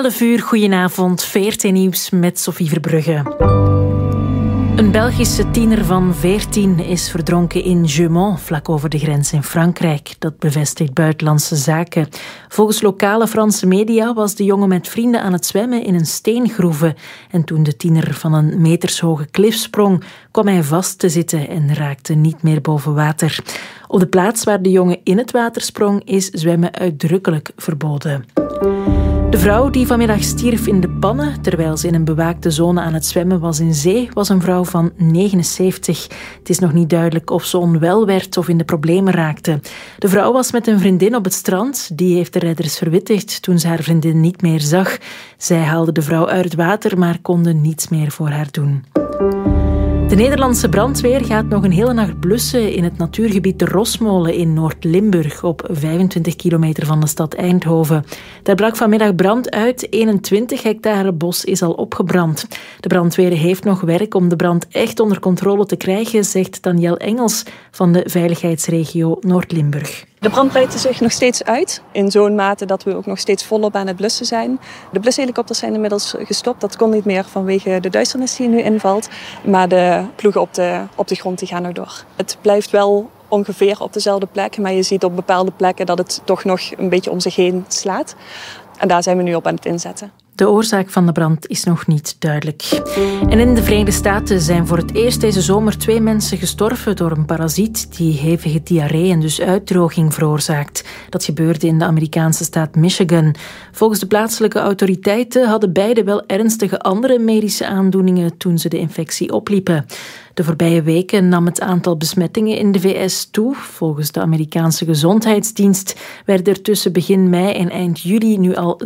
11 uur, goedenavond, VRT Nieuws met Sophie Verbrugge. Een Belgische tiener van 14 is verdronken in Jeumont, vlak over de grens in Frankrijk. Dat bevestigt Buitenlandse Zaken. Volgens lokale Franse media was de jongen met vrienden aan het zwemmen in een steengroeve. En toen de tiener van een metershoge klif sprong, kwam hij vast te zitten en raakte niet meer boven water. Op de plaats waar de jongen in het water sprong, is zwemmen uitdrukkelijk verboden. De vrouw die vanmiddag stierf in de pannen terwijl ze in een bewaakte zone aan het zwemmen was in zee, was een vrouw van 79. Het is nog niet duidelijk of ze onwel werd of in de problemen raakte. De vrouw was met een vriendin op het strand. Die heeft de redders verwittigd toen ze haar vriendin niet meer zag. Zij haalde de vrouw uit het water, maar konden niets meer voor haar doen. De Nederlandse brandweer gaat nog een hele nacht blussen in het natuurgebied de Rosmolen in Noord-Limburg, op 25 kilometer van de stad Eindhoven. Daar brak vanmiddag brand uit. 21 hectare bos is al opgebrand. De brandweer heeft nog werk om de brand echt onder controle te krijgen, zegt Danielle Engels van de veiligheidsregio Noord-Limburg. De brand breidt zich nog steeds uit, in zo'n mate dat we ook nog steeds volop aan het blussen zijn. De blushelikopters zijn inmiddels gestopt, dat kon niet meer vanwege de duisternis die nu invalt. Maar de ploegen op de grond die gaan nog door. Het blijft wel ongeveer op dezelfde plek, maar je ziet op bepaalde plekken dat het toch nog een beetje om zich heen slaat. En daar zijn we nu op aan het inzetten. De oorzaak van de brand is nog niet duidelijk. En in de Verenigde Staten zijn voor het eerst deze zomer 2 mensen gestorven door een parasiet die hevige diarree en dus uitdroging veroorzaakt. Dat gebeurde in de Amerikaanse staat Michigan. Volgens de plaatselijke autoriteiten hadden beide wel ernstige andere medische aandoeningen toen ze de infectie opliepen. De voorbije weken nam het aantal besmettingen in de VS toe. Volgens de Amerikaanse Gezondheidsdienst werden er tussen begin mei en eind juli nu al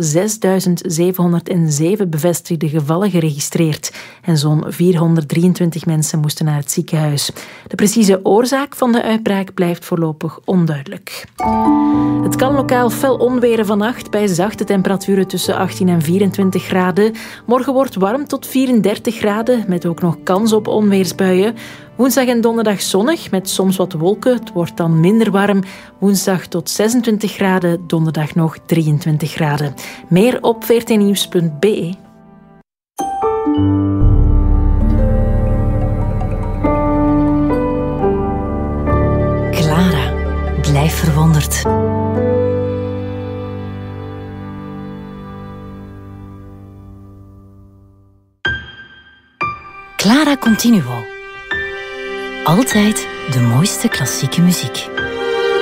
6.707 bevestigde gevallen geregistreerd. En zo'n 423 mensen moesten naar het ziekenhuis. De precieze oorzaak van de uitbraak blijft voorlopig onduidelijk. Het kan lokaal fel onweren vannacht bij zachte temperaturen tussen 18 en 24 graden. Morgen wordt warm tot 34 graden, met ook nog kans op onweersbuien. Woensdag en donderdag zonnig, met soms wat wolken. Het wordt dan minder warm. Woensdag tot 26 graden, donderdag nog 23 graden. Meer op vrtnieuws.be. Clara, blijf verwonderd. Clara Continuo. Altijd de mooiste klassieke muziek.